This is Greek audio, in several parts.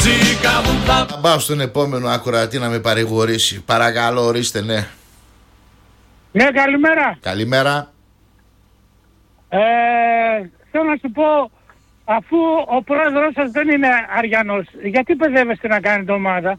Θα πάω στον επόμενο ακροατή να με παρηγορήσει. Παρακαλώ, ορίστε, ναι. Ναι, καλημέρα. Καλημέρα. Θέλω να σου πω, αφού ο πρόεδρος σας δεν είναι Αριανός, γιατί παιδεύεστε να κάνετε ομάδα?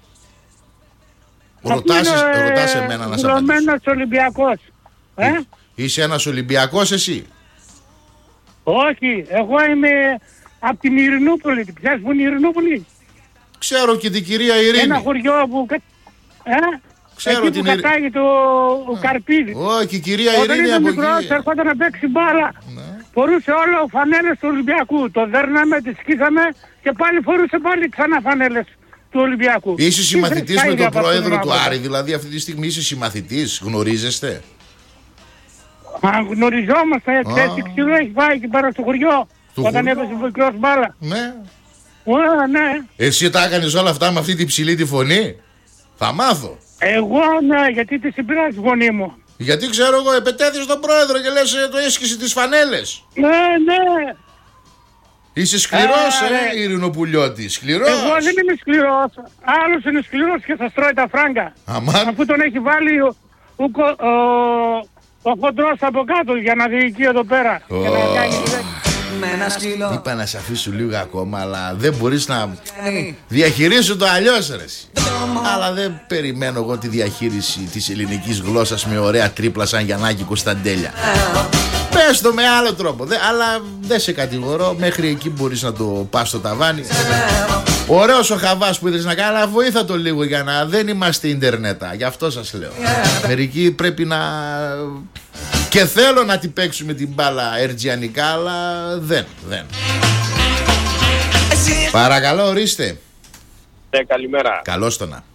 Ρωτάς εμένα να σε απαντήσω. Δηλωμένος Ολυμπιακός. Είσαι ένας Ολυμπιακός εσύ? Όχι, εγώ είμαι από την Ειρηνούπολη. Την ξέρεις που είναι η Ειρηνούπολη? Ξέρω και την κυρία Ειρήνη. Ένα χωριό που... Ξέρω εκεί την που κατάγει το Καρπίδι. Όχι, η κυρία Όταν Ειρήνη ήταν από μικρός, εκεί. ερχόταν να παίξει μπάλα. Ναι. Φορούσε όλο φανέλες του Ολυμπιακού. Το δέρναμε, τη σκίσαμε και πάλι φορούσε πάλι ξανά φανέλες του Ολυμπιακού. Είσαι συμμαθητής με τον πρόεδρο του Άρη, Άρη. δηλαδή αυτή τη στιγμή είσαι συμμαθητής, γνωρίζεστε? Γνωριζόμαστε, τι ξύλο έχει πάει εκεί πέρα στο χωριό. Όταν έπαιζε μικρός μπάλα. Ναι. Ναι. Εσύ τα έκανες όλα αυτά με αυτή τη ψηλή τη φωνή? Θα μάθω. Εγώ ναι, γιατί τη συμπειράζει η φωνή μου. Γιατί ξέρω εγώ, επετέθηκες τον πρόεδρο και λες το έσχισε τις φανέλες. Ναι. Είσαι σκληρός, Ειρηνοπουλιώτη, σκληρός. Εγώ δεν είμαι σκληρός. Άλλος είναι σκληρός και θα στρώει τα φράγκα. Αμάν. Αφού τον έχει βάλει ο χοντρός από κάτω για να διοικεί εδώ πέρα. Και να κάνει... Είπα να σε αφήσω λίγο ακόμα, αλλά δεν μπορείς να διαχειρίσου το αλλιώς, ρε. Αλλά δεν περιμένω εγώ τη διαχείριση της ελληνικής γλώσσας με ωραία τρίπλα σαν Γιαννάκη Κωνσταντέλια. Πες το με άλλο τρόπο, αλλά δεν σε κατηγορώ. Μέχρι εκεί μπορείς να το πας στο ταβάνι. Ωραίος ο χαβάς που ήθελες να κάνει, αλλά βοήθα το λίγο για να δεν είμαστε ίντερνετα. Γι' αυτό σας λέω. Μερικοί πρέπει να... Και θέλω να την παίξουμε την μπάλα ερτζιανικά, αλλά δεν. Παρακαλώ, ορίστε. Καλημέρα. Καλώς το να.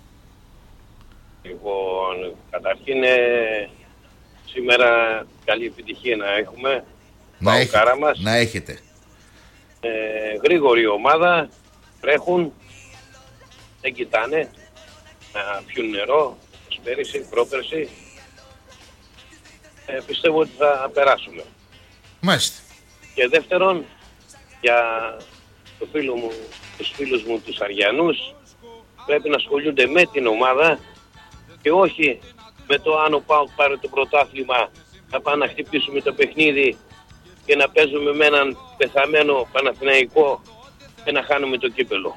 Λοιπόν, καταρχήν σήμερα καλή επιτυχία να έχουμε. Να έχετε. Γρήγορη ομάδα, τρέχουν, δεν κοιτάνε να πιούν νερό, πέρυσι, πρόπερσι. Πιστεύω ότι θα περάσουμε. Μάλιστα. Και δεύτερον, για τους φίλους μου τους Αριανούς, πρέπει να ασχολούνται με την ομάδα και όχι με το αν ο ΠΑΟΚ πάρει το πρωτάθλημα, να πάμε να χτυπήσουμε το παιχνίδι και να παίζουμε με έναν πεθαμένο Παναθηναϊκό και να χάνουμε το κύπελο.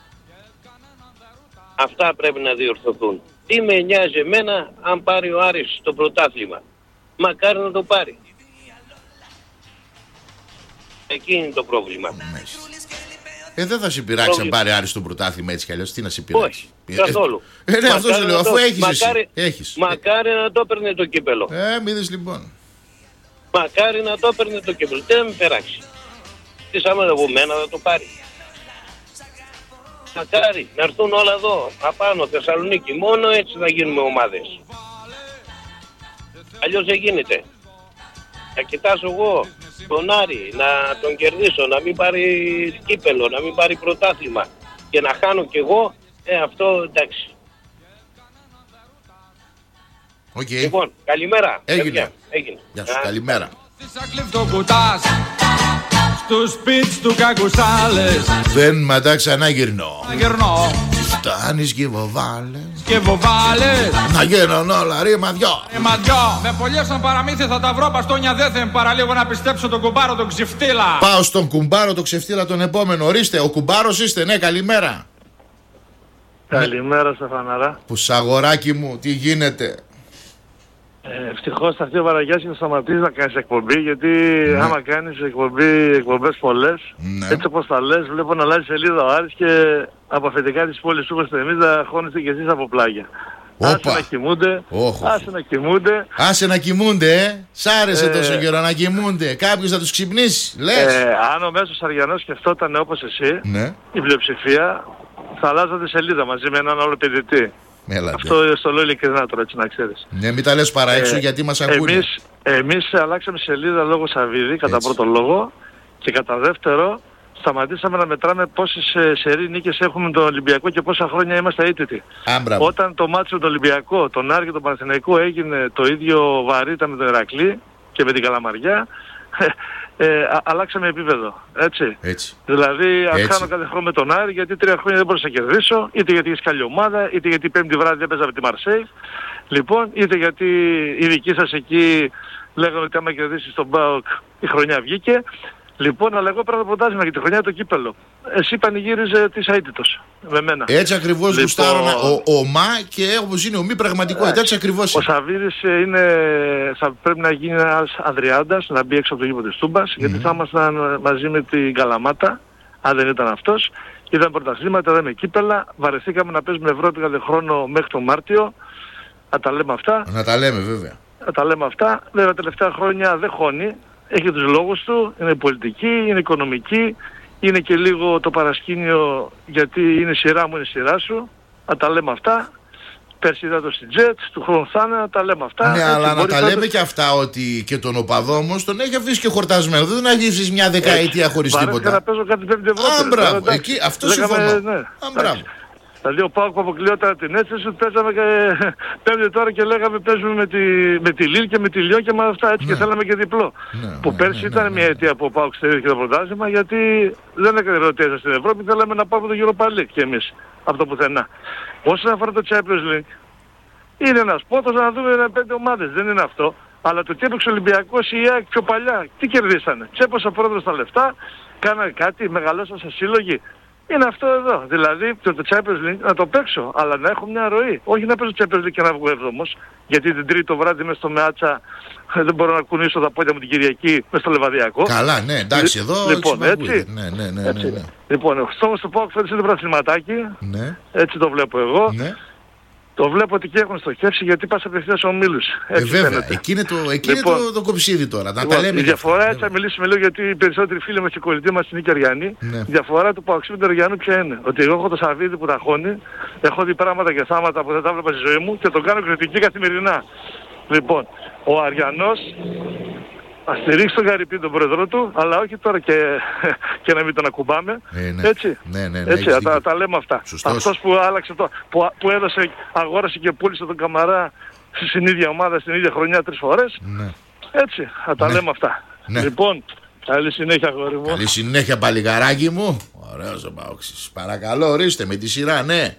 Αυτά πρέπει να διορθωθούν. Τι με νοιάζει εμένα αν πάρει ο Άρης το πρωτάθλημα? Μακάρι να το πάρει. Εκεί είναι το πρόβλημα. Δεν θα σε πειράξει αν πάρει Άρης το πρωτάθλημα έτσι κι αλλιώς. Τι να σε πειράξει? Όχι, καθόλου. Ναι, αυτό σου λέω, αφού έχεις. Μακάρι να το έπαιρνε το κύπελο. Μη δεις λοιπόν. Μακάρι να το έπαιρνε το κύπελο. Τι να με περάξει? Τι σαν από μένα θα το πάρει? Μακάρι να έρθουν όλα εδώ, απάνω, Θεσσαλονίκη. Μόνο έτσι θα γίνουμε ομάδες. Αλλιώς δεν γίνεται. Να κοιτάσω εγώ τον Άρη, να τον κερδίσω, να μην πάρει κύπελο, να μην πάρει πρωτάθλημα και να χάνω κι εγώ, αυτό εντάξει. Okay. Λοιπόν, καλημέρα. Έγινε. Γεια σου, καλημέρα. Στους σπίτς του κακουσάλες δεν μετά ξανά γυρνώ. Φτάνεις και βοβάλες να γίνουν όλα ρήμα δυο. Με πολιεύσαν παραμύθια θα τα βρω. Παστόνια δεν θα παραλίγο να πιστέψω τον κουμπάρο τον ξεφτύλα. Πάω στον κουμπάρο τον ξεφτύλα τον επόμενο. Ορίστε, ο κουμπάρος είστε? Ναι, καλημέρα. Καλημέρα Στεφαναρά. Που σαγοράκι μου, τι γίνεται? Ευτυχώς θα έρθει ο Βαραγιάς και θα σταματήσει να κάνεις εκπομπή, γιατί άμα κάνεις εκπομπές πολλές, έτσι όπως τα λες, βλέπω να αλλάζει σελίδα ο Άρης και από αφεντικά της πόλης σου είμαστε εμείς να χώνεστε κι εσείς από πλάγια. Άσε να κοιμούνται, άσε να κοιμούνται, Σ' άρεσε τόσο καιρό να κοιμούνται? Κάποιος θα τους ξυπνήσει, λες? Αν ο μέσος Αριανός σκεφτόταν όπως εσύ, η πλειοψηφία θα αλλάζατε σελίδα μαζί με έναν άλλο παιδιτή. Αυτό στο λέω ειλικρινά τώρα, έτσι να ξέρεις. Ναι, μην τα λες παρά έξω γιατί μας ακούνε. Εμείς αλλάξαμε σελίδα λόγω Σαββίδη, κατά πρώτο λόγο, και κατά δεύτερο σταματήσαμε να μετράμε πόσες σερί νίκες έχουμε με τον Ολυμπιακό και πόσα χρόνια είμαστε αίτητοι. Όταν το μάτσο με τον Ολυμπιακό, τον Άρη και τον Παναθηναϊκό έγινε το ίδιο βαρύτα με τον Ηρακλή και με την Καλαμαριά, αλλάξαμε επίπεδο. Έτσι. Δηλαδή, κάνω κάθε χρόνο με τον Άρη, γιατί 3 χρόνια δεν μπορούσα να κερδίσω, είτε γιατί έχει καλή ομάδα, είτε γιατί Πέμπτη βράδυ έπαιζα με τη Μαρσέη. Λοιπόν, είτε γιατί οι δικοί σας εκεί λέγανε ότι άμα κερδίσει τον ΠΑΟΚ η χρονιά βγήκε. Λοιπόν, αλλά εγώ πρέπει να πρωτάθλημα για τη χρονιά το κύπελο. Εσύ πανηγύριζε της αίτητος με μένα. Έτσι ακριβώς γουστάρω ο ΜΑ και όπως είναι ο μη πραγματικότητα. Έτσι ακριβώς. Ο Σαββίδης θα πρέπει να γίνει ένας Αδριάντας, να μπει έξω από το γήπεδο της Τούμπας, γιατί θα ήμασταν μαζί με την Καλαμάτα, αν δεν ήταν αυτός. Είδαμε πρωταθλήματα, είδαμε κύπελα, βαρεθήκαμε να παίζουμε Ευρώπη κάθε χρόνο μέχρι τον Μάρτιο. Να τα λέμε αυτά. Να τα λέμε βέβαια. Να τα λέμε αυτά. Βέβαια τελευταία χρόνια δεν χώνει. Έχει τους λόγους του, είναι πολιτική, είναι οικονομική, είναι και λίγο το παρασκήνιο γιατί είναι σειρά μου, είναι σειρά σου. Να τα λέμε αυτά. Πέρσι είδα το στην Jets, του χρόνου θα είναι, να τα λέμε αυτά. Ναι, αλλά να τα λέμε και αυτά ότι και τον οπαδό όμως τον έχει αφήσει και χορτασμένο. Δεν τον έχει αφήσει μια δεκαετία χωρίς τίποτα. Και να παίζω κάτι Πέμπτη Ευρώπη. Μπράβο, εκεί αυτό συμφωνώ. Μπράβο. Δηλαδή ο ΠΑΟΚ που αποκλειόταν την αίσθηση, παίζαμε και Πέμπτη τώρα και λέγαμε παίζουμε με τη Λίλ και με τη Λιό και με αυτά έτσι και θέλαμε και διπλό. Που πέρσι ήταν μια αιτία που ο ΠΑΟΚ στηρίχθηκε το πρωτάθλημα γιατί δεν έκανε ρωτήσεις στην Ευρώπη, θέλαμε να πάμε το Europa League κι εμείς από το πουθενά. Όσον αφορά το Champions League, είναι ένας πόντος να δούμε 5 ομάδες, δεν είναι αυτό. Αλλά το τι έπαιξε ο Ολυμπιακός ή η ΑΕΚ πιο παλιά, τι κερδίσανε. Τσέπωσε ο πρόεδρος τα λεφτά, κάνανε κάτι, μεγαλώσαν σε σύλλογοι. Είναι αυτό εδώ. Δηλαδή το Champions League να το παίξω, αλλά να έχω μια ροή. Όχι να παίζω Champions League και να βγω έβδομος, γιατί την Τρίτη το βράδυ μέσα στο Μεάτσα δεν μπορώ να κουνήσω τα πόδια μου την Κυριακή μέσα στο Λεβαδιακό. Καλά, ναι, εντάξει, εδώ λοιπόν, έτσι. Ναι. Λοιπόν, ο στόχος του ΠΑΟΚ φέτος είναι το πρωταθληματάκι. Ναι. Έτσι το βλέπω εγώ. Ναι. Το βλέπω ότι και έχουν στοχεύσει γιατί πας απευθείας στους ομίλους. Βέβαια, εκεί είναι το κοψίδι τώρα. Να τα λέμε. Η διαφορά, έτσι θα μιλήσουμε λίγο γιατί οι περισσότεροι φίλοι μας και κολλητοί μας είναι Κεριανοί. Ναι. Η διαφορά του Παοξή με τον Κεριανού ποια είναι. Ότι εγώ έχω το Σαββίδι που τα χώνει, έχω δει πράγματα και θάματα που δεν τα βλέπα στη ζωή μου και τον κάνω κριτική καθημερινά. Λοιπόν, ο Αριανός θα στηρίξει τον Γαρυπή τον πρόεδρο του, αλλά όχι τώρα και να μην τον ακουμπάμε. Ναι. Έτσι, έτσι τα λέμε αυτά. Σωστός. Αυτός που άλλαξε που έδωσε, αγόρασε και πούλησε τον Καμαρά στην ίδια ομάδα, στην ίδια χρονιά 3 φορές. Ναι. Έτσι, θα τα λέμε αυτά. Ναι. Λοιπόν, καλή συνέχεια αγόρι μου. Καλή συνέχεια παλιγαράκι μου. Ωραίος ο Παόξης. Παρακαλώ, ορίστε με τη σειρά, ναι.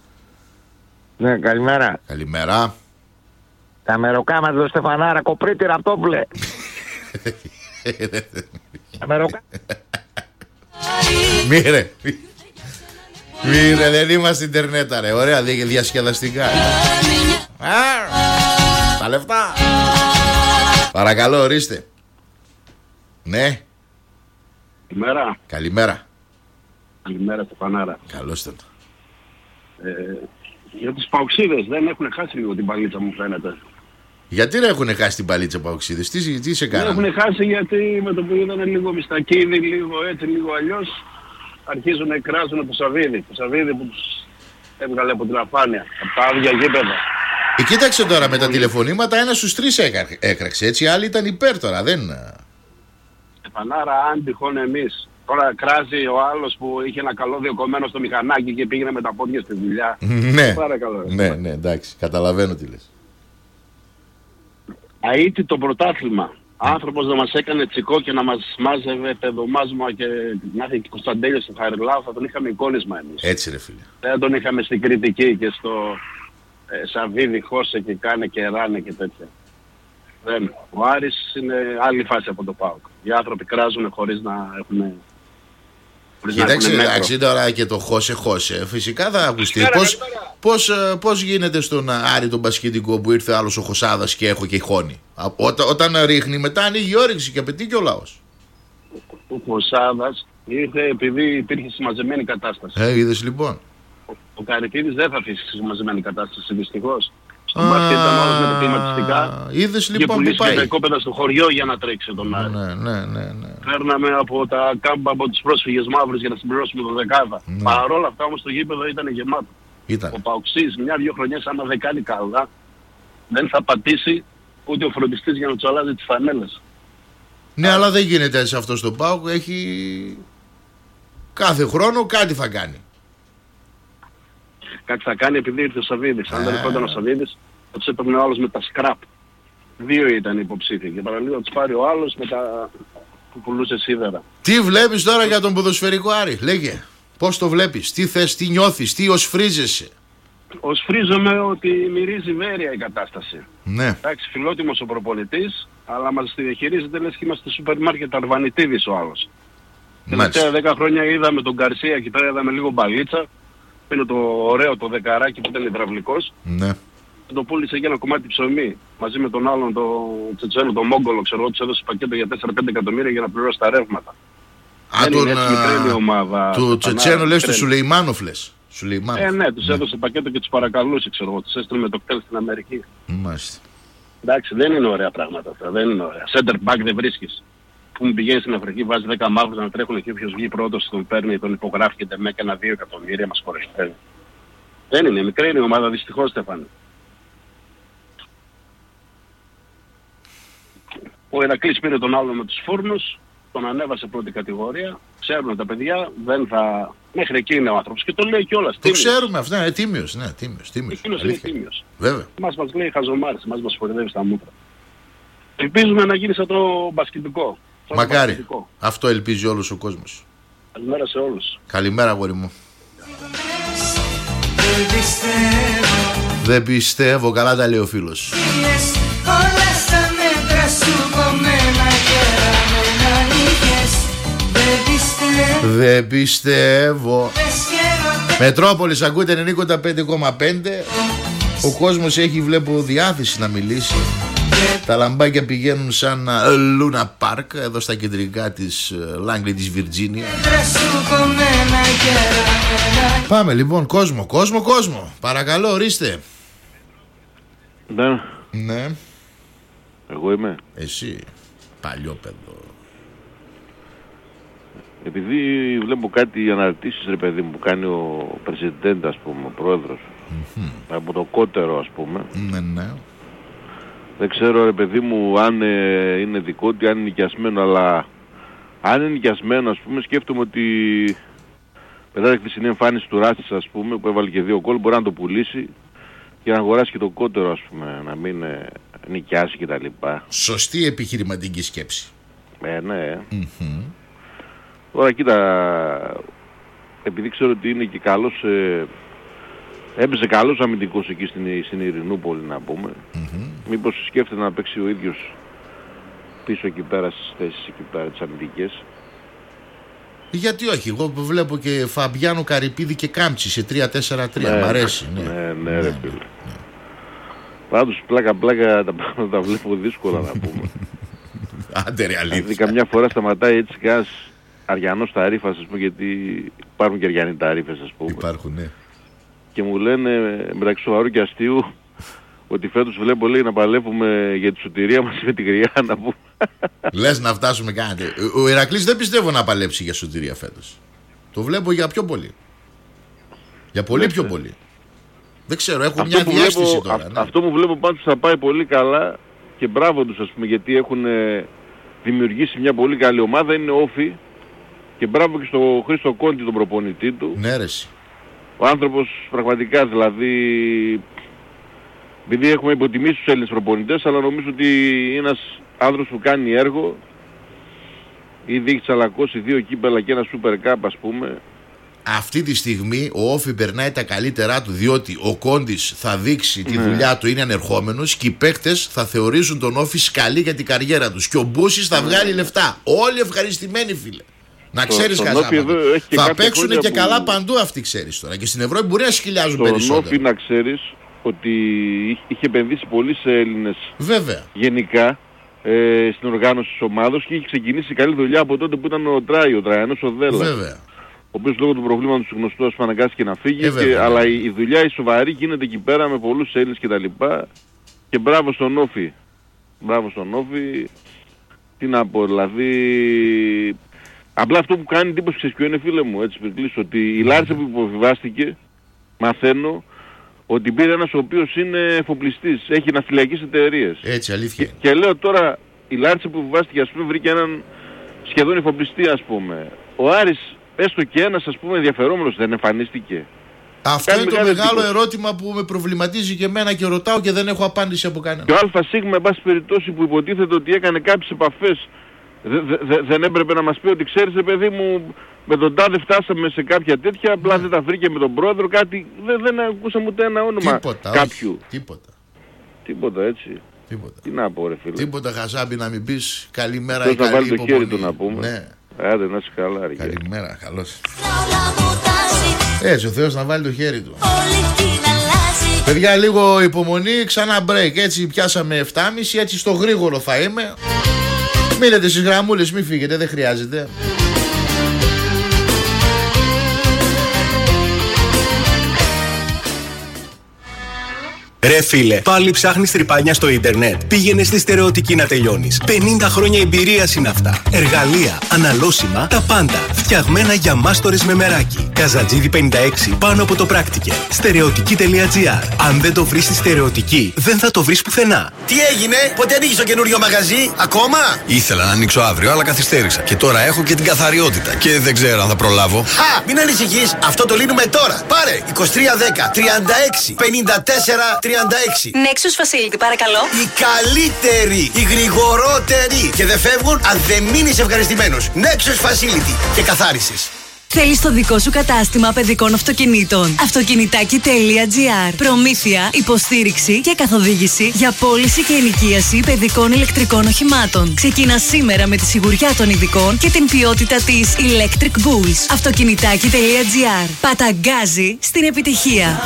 Ναι, καλημέρα. Καλημέρα. Τα μεροκάματα του Στεφανάρα, κοπρίτη ραπτόπουλε. Μύρε, δεν είμαστε ιντερνετ, ρε. Ωραία, διασκεδαστικά. Τα λεφτά. Παρακαλώ, ορίστε. Ναι. Καλημέρα. Καλημέρα. Καλημέρα Στεφανάρα. Καλώς ήταν. Για τους Παοξίδες δεν έχουν χάσει λίγο την παλίτσα μου φαίνεται. Γιατί δεν έχουν χάσει την παλίτσα Παοξίδες, τι σε κάνανε? Δεν έχουν χάσει γιατί με το που είδανε λίγο μιστακίδι, λίγο έτσι, λίγο αλλιώς αρχίζουν να εκράζουν το Σαββίδι. Το Σαββίδι που τους έβγαλε από την αφάνεια, από τα άδεια γήπεδα. Κοίταξε τώρα με τα τηλεφωνήματα, 1 στους 3 έκραξε, έτσι, οι άλλοι ήταν υπέρ τώρα, δεν... Στεφανάρα, αν τυχόν εμείς, τώρα κράζει ο άλλος που είχε ένα καλώδιο κομμένο στο μηχανάκι και πήγαινε με τα πόδια στη δουλειά. Ναι, παρακαλώ. Ναι, εντάξει, καταλαβαίνω τι λες. Αΐτη το πρωτάθλημα. Άνθρωπος να μας έκανε τσικό και να μας μάζευε παιδομάσμα και να είχε και Κωνσταντέλιο στο Χαριλάου, θα τον είχαμε εικόνισμα εμείς. Έτσι ρε φίλε. Δεν τον είχαμε στην κριτική και στο Σαββίδι χώσε και κάνε και ράνε και τέτοια. Δεν. Ο Άρης είναι άλλη φάση από το ΠΑΟΚ. Οι άνθρωποι κράζουν χωρίς να έχουν... Κοίταξε, εντάξει τώρα και το χώσε. Φυσικά θα ακουστεί. Πώς γίνεται στον Άρη τον Πασχετικό που ήρθε άλλος ο Χωσάδας και έχω και χώνει? Όταν ρίχνει μετά ανοίγει η όρεξη και απαιτεί και ο λαός. Ο Χωσάδας ήρθε επειδή υπήρχε συμμαζεμένη κατάσταση. Είδες λοιπόν. Ο Καρυπίδης δεν θα αφήσει συμμαζεμένη κατάσταση δυστυχώς. Στον μπάσκετ ήταν όλος με τα κλιματιστικά. Είδες λοιπόν και που πουλήσει πάει. τα οικόπεδα στο χωριό για να τρέξει τον Άρη. Ναι. Φέρναμε από τα κάμπα από τους πρόσφυγες μαύρους για να συμπληρώσουμε το δεκάδα. Παρ' όλα αυτά όμως το γήπεδο ήταν γεμάτο. Ο Παοξής 1-2 χρονιές άμα δεν κάνει καλά δεν θα πατήσει ούτε ο φροντιστής για να του αλλάζει τις φανέλες. Ναι, αλλά δεν γίνεται σε αυτό στο ΠΑΟΚ. Έχει κάθε χρόνο κάτι θα κάνει. Κάτι θα κάνει επειδή ήρθε ο Σαββίδης. Αν δεν ερχόταν ο Σαββίδης, θα τους έπαιρνε ο άλλος με τα σκραπ. 2 ήταν υποψήφοι. Και παραλίγο να τους πάρει ο άλλος με τα που πουλούσε σίδερα. Τι βλέπεις τώρα για τον ποδοσφαιρικό Άρη, λέγε. Πώς το βλέπεις, τι θες, τι νιώθεις, τι οσφρίζεσαι? Οσφρίζομαι ότι μυρίζει βέρεια η κατάσταση. Ναι. Εντάξει, φιλότιμος ο προπονητής, αλλά μας τη διαχειρίζεται λες και είμαστε σούπερ μάρκετ Αρβανιτίδης ο άλλος. Τελευταία 10 χρόνια είδαμε τον Γκαρσία εκεί πέρα, είδαμε λίγο μπαλίτσα. Είναι το ωραίο το δεκαράκι που ήταν υδραυλικός. Ναι. Το πούλησε για ένα κομμάτι ψωμί. Μαζί με τον άλλον, τον Τσετσένο, τον Μόγκολο, ξέρω εγώ, τους έδωσε πακέτο για 4-5 εκατομμύρια για να πληρώσει τα ρεύματα. Του Τσετσένο λες, του Σουλεϊμάνοφ λες. Ναι, τους έδωσε πακέτο και τους παρακαλούσε, ξέρω εγώ. Τους έστειλε με το κτέλ στην Αμερική. Μάλιστα. Εντάξει, δεν είναι ωραία πράγματα αυτά, δεν είναι ωραία. Center back δεν βρίσκεις. Που μου πηγαίνει στην Αφρική, βάζει 10 μαύρους να τρέχουν και όποιος βγει πρώτος τον παίρνει, τον υπογράφει και με έκανα 2 εκατομμύρια, μας χωρισταίνει. Δεν είναι, μικρή είναι η ομάδα, δυστυχώς, Στέφανε. Ο Ηρακλής πήρε τον άλλο με τους φούρνους, τον ανέβασε πρώτη κατηγορία. Ξέρουν τα παιδιά, δεν θα... Μέχρι εκεί είναι ο άνθρωπος και το λέει κιόλας. Το ξέρουμε αυτό, είναι τίμιος, ναι, τίμιος. Εκείνος είναι τίμιος. Βέβαια. Μας λέει χαζομάρες, μας φορεδεύει στα μούτρα. Ελπίζουμε να γίνει σαν το μπασκετικό. Μακάρι. Μπασκετικό. Αυτό ελπίζει όλος ο κόσμος. Καλημέρα σε όλους. Καλημέρα, αγόρι μου. Δεν πιστεύω, καλά τα λέει ο φίλος. Δεν πιστεύω. Μετρόπολης ακούτε 95,5. Ο κόσμος έχει, βλέπω, διάθεση να μιλήσει. Τα λαμπάκια πηγαίνουν σαν Λούνα Πάρκ εδώ στα κεντρικά της Λάγκλι της Βιρτζίνια. Πάμε λοιπόν, κόσμο. Παρακαλώ, ορίστε. Ναι. Εγώ είμαι. Εσύ, παλιό παιδό. Επειδή βλέπω κάτι αναρτήσεις, ρε παιδί μου, που κάνει ο Πρεσιντέντ, ας πούμε, ο πρόεδρος, από το κότερο, ας πούμε. Ναι. Δεν ξέρω, ρε παιδί μου, αν είναι δικό του, αν είναι νοικιασμένο, αλλά αν είναι νοικιασμένο, ας πούμε, σκέφτομαι ότι μετά τη χθεσινή εμφάνιση του Ράστης, ας πούμε, που έβαλε και 2 γκολ, μπορεί να το πουλήσει και να αγοράσει και το κότερο, ας πούμε, να μην νοικιάσει κτλ. Σωστή επιχειρηματική σκέψη. Ναι. Τώρα κοίτα, επειδή ξέρω ότι είναι και καλός, έπαιζε καλός αμυντικός εκεί στην Ειρηνούπολη, να πούμε. Μήπως σκέφτεται να παίξει ο ίδιος πίσω εκεί πέρα στις θέσεις εκεί πέρα τις αμυντικές? Γιατί όχι, εγώ βλέπω και Φαμπιάνο Καρυπίδη και Κάμψη σε 3-4-3, μ' αρέσει. Ναι, ρε φίλε. Πάντως πλάκα τα πράγματα τα βλέπω δύσκολα, να πούμε. Άντε ρε, αλήθεια. Δηλαδή καμιά φορά σταματάει έτσι κανένας Αριανός ταρίφας, ας πούμε, γιατί υπάρχουν και Αριανοί ταρίφες, ας πούμε. Υπάρχουν, ναι. Και μου λένε μεταξύ σοβαρού και αστείου ότι φέτος βλέπω, λέει, να παλεύουμε για τη σωτηρία μας με τη γριά, να πούμε. Λες να φτάσουμε κάτι. Ο Ηρακλής δεν πιστεύω να παλέψει για σωτηρία φέτος. Το βλέπω για πιο πολύ. Για πολύ πιο πολύ. Δεν ξέρω, έχω μια διέστηση τώρα. Ναι. Αυτό που βλέπω πάντως θα πάει πολύ καλά και μπράβο τους, ας πούμε, γιατί έχουν δημιουργήσει μια πολύ καλή ομάδα, είναι όφη. Και μπράβο και στο Χρήστο Κόντι, τον προπονητή του. Ναι, ρεση. Ο άνθρωπος πραγματικά, δηλαδή, επειδή έχουμε υποτιμήσει τους Έλληνες προπονητές, αλλά νομίζω ότι είναι ένας άνθρωπος που κάνει έργο. Ήδη έχει τσαλακώσει 2 κύπελα και ένα Super Cup, ας πούμε. Αυτή τη στιγμή ο Όφη περνάει τα καλύτερά του, διότι ο Κόντις θα δείξει τη δουλειά του, είναι ανερχόμενος, και οι παίκτες θα θεωρήσουν τον Όφη σκαλί για την καριέρα τους. Και ο Μπούσης θα βγάλει λεφτά. Όλοι ευχαριστημένοι, φίλε. Να ξέρεις Καζάμα. Θα παίξουν και καλά παντού αυτοί, ξέρεις τώρα. Και στην Ευρώπη μπορεί να σκυλιάζουν περισσότερο. Στον Όφη να ξέρεις ότι είχε επενδύσει πολύ σε Έλληνες. Βέβαια. Γενικά στην οργάνωση της ομάδος και είχε ξεκινήσει καλή δουλειά από τότε που ήταν ο Τραϊανός ο Δέλλας. Βέβαια. Ο οποίος λόγω του προβλήματος του γνωστού αναγκάστηκε να φύγει. Αλλά η δουλειά η σοβαρή γίνεται εκεί πέρα με πολλούς Έλληνες κτλ. Και μπράβο στον Όφη. Τι να πω, δηλαδή. Απλά αυτό που κάνει εντύπωση, ξέρεις ποιο είναι, φίλε μου, έτσι πριν κλείσω, ότι η Λάρισα που υποβιβάστηκε, μαθαίνω ότι πήρε ένας ο οποίος είναι εφοπλιστής, έχει ναυτιλιακές εταιρείες. Έτσι, αλήθεια. Και λέω τώρα, η Λάρισα που υποβιβάστηκε, ας πούμε, βρήκε έναν σχεδόν εφοπλιστή, ας πούμε. Ο Άρης, έστω και ένας, ας πούμε, ενδιαφερόμενος, δεν εμφανίστηκε? Αυτό κάνει είναι το μεγάλο ερώτημα που με προβληματίζει και εμένα και ρωτάω και δεν έχω απάντηση από κανένα. Και ο ΑΣ, εν πάση περιπτώσει, που υποτίθεται ότι έκανε κάποιες επαφές Δεν έπρεπε να μας πει ότι ξέρεις παιδί μου, με τον τάδε φτάσαμε σε κάποια τέτοια, απλά δεν τα βρήκε με τον πρόεδρο, κάτι, δεν ακούσαμε ούτε ένα όνομα κάποιου. Τίποτα έτσι. Τίποτα. Τι να πω ρε φίλε. Τίποτα χασάμπι να μην πεις καλημέρα ή καλή υπομονή. Να βάλει το χέρι του να πούμε. Ναι. Άντε να είσαι καλά ρε. Καλημέρα, καλώς. Έτσι ο Θεός να βάλει το χέρι του. Παιδιά, λίγο υπομονή, ξανά break. Έτσι πιάσαμε 7.30, έτσι στο γρήγορο θα είμαι. Μείνετε στις γραμμούλες, μην φύγετε, δεν χρειάζεται. Ρε φίλε, πάλι ψάχνεις τρυπάνια στο ίντερνετ? Πήγαινε στη Στερεοτική να τελειώνεις. 50 χρόνια εμπειρίας είναι αυτά. Εργαλεία, αναλώσιμα, τα πάντα. Φτιαγμένα για μάστορες με μεράκι. Καζατζίδι 56 πάνω από το πράκτικε. Στερεοτική.gr. Αν δεν το βρεις στη Στερεοτική, δεν θα το βρεις πουθενά. Τι έγινε, πότε ανοίγεις το καινούριο μαγαζί, ακόμα? Ήθελα να ανοίξω αύριο, αλλά καθυστέρησα. Και τώρα έχω και την καθαριότητα. Και δεν ξέρω αν θα προλάβω. Χα! Μην ανησυχείς, αυτό το λύνουμε τώρα. Πάρε 2310 36 54 36. Nexus Facility, παρακαλώ. Οι καλύτεροι, οι γρηγορότεροι. Και δεν φεύγουν αν δεν μείνεις ευχαριστημένος. Nexus Facility και καθάρισες. Θέλεις το δικό σου κατάστημα παιδικών αυτοκινήτων? Αυτοκινητάκι.gr. Προμήθεια, υποστήριξη και καθοδήγηση για πώληση και ενοικίαση παιδικών ηλεκτρικών οχημάτων. Ξεκίνα σήμερα με τη σιγουριά των ειδικών και την ποιότητα της Electric Bulls. Αυτοκινητάκι.gr. Παταγκάζει στην επιτυχία.